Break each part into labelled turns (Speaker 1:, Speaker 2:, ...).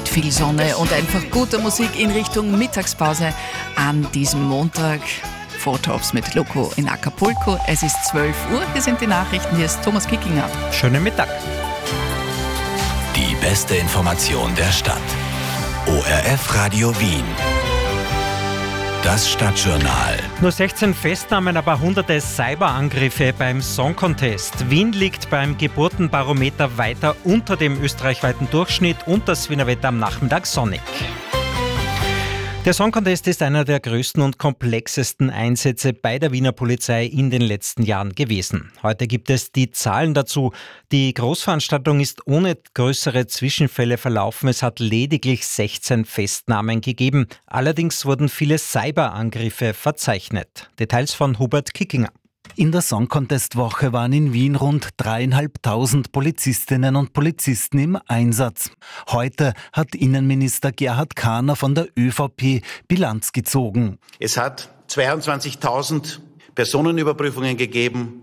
Speaker 1: mit viel Sonne und einfach guter Musik in Richtung Mittagspause an diesem Montag. Fotops mit Loco in Acapulco. Es ist 12 Uhr, hier sind die Nachrichten, hier ist Thomas Kickinger.
Speaker 2: Schönen Mittag.
Speaker 3: Die beste Information der Stadt. ORF Radio Wien. Das Stadtjournal.
Speaker 2: Nur 16 Festnahmen, aber hunderte Cyberangriffe beim Song Contest. Wien liegt beim Geburtenbarometer weiter unter dem österreichweiten Durchschnitt und das Wiener Wetter am Nachmittag sonnig. Der Song Contest ist einer der größten und komplexesten Einsätze bei der Wiener Polizei in den letzten Jahren gewesen. Heute gibt es die Zahlen dazu. Die Großveranstaltung ist ohne größere Zwischenfälle verlaufen. Es hat lediglich 16 Festnahmen gegeben. Allerdings wurden viele Cyberangriffe verzeichnet. Details von Hubert Kickinger.
Speaker 4: In der Song Contest Woche waren in Wien rund 3.500 Polizistinnen und Polizisten im Einsatz. Heute hat Innenminister Gerhard Kahner von der ÖVP Bilanz gezogen.
Speaker 5: Es hat 22.000 Personenüberprüfungen gegeben,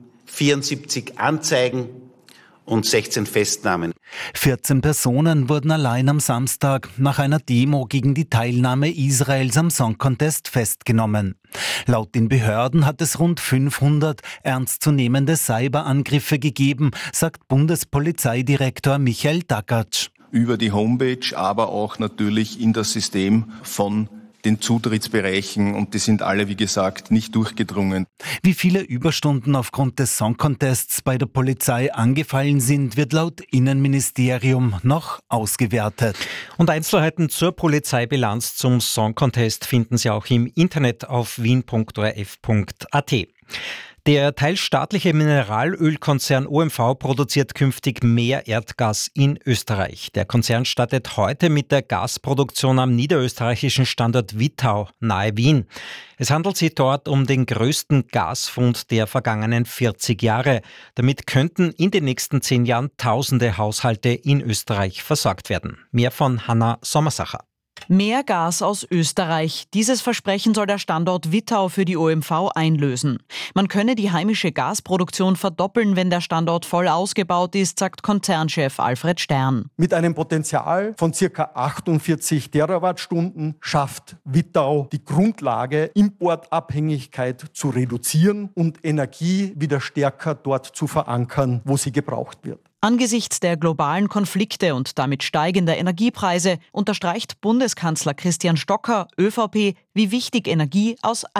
Speaker 5: 74 Anzeigen und 16 Festnahmen.
Speaker 4: 14 Personen wurden allein am Samstag nach einer Demo gegen die Teilnahme Israels am Song Contest festgenommen. Laut den Behörden hat es rund 500 ernstzunehmende Cyberangriffe gegeben, sagt Bundespolizeidirektor Michael Dagacz.
Speaker 6: Über die Homepage, aber auch natürlich in das System von den Zutrittsbereichen, und die sind alle, wie gesagt, nicht durchgedrungen.
Speaker 4: Wie viele Überstunden aufgrund des Song Contests bei der Polizei angefallen sind, wird laut Innenministerium noch ausgewertet.
Speaker 2: Und Einzelheiten zur Polizeibilanz zum Song Contest finden Sie auch im Internet auf wien.orf.at. Der teilstaatliche Mineralölkonzern OMV produziert künftig mehr Erdgas in Österreich. Der Konzern startet heute mit der Gasproduktion am niederösterreichischen Standort Wittau nahe Wien. Es handelt sich dort um den größten Gasfund der vergangenen 40 Jahre. Damit könnten in den nächsten 10 Jahren tausende Haushalte in Österreich versorgt werden. Mehr von Hanna Sommersacher.
Speaker 7: Mehr Gas aus Österreich. Dieses Versprechen soll der Standort Wittau für die OMV einlösen. Man könne die heimische Gasproduktion verdoppeln, wenn der Standort voll ausgebaut ist, sagt Konzernchef Alfred Stern.
Speaker 8: Mit einem Potenzial von ca. 48 Terawattstunden schafft Wittau die Grundlage, Importabhängigkeit zu reduzieren und Energie wieder stärker dort zu verankern, wo sie gebraucht wird.
Speaker 7: Angesichts der globalen Konflikte und damit steigender Energiepreise unterstreicht Bundeskanzler Christian Stocker, ÖVP, wie wichtig Energie aus